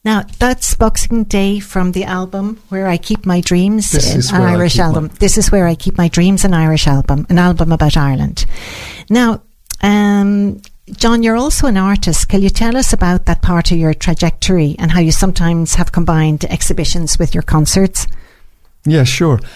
Now, that's Boxing Day from the album Where I Keep My Dreams, an Irish album. This is Where I Keep My Dreams, an Irish album, an album about Ireland. Now, John, you're also an artist. Can you tell us about that part of your trajectory and how you sometimes have combined exhibitions with your concerts? Yeah, sure.